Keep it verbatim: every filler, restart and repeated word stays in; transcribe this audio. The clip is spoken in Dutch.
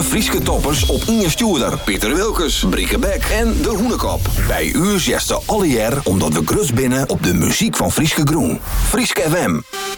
alle Frieske toppers op Inge Stuurder, Pieter Wilkes, Brieke Beck en De Hoenekop. Bij u zegt ze alle jaar omdat we grus binnen op de muziek van Frieske Groen. Frieske F M.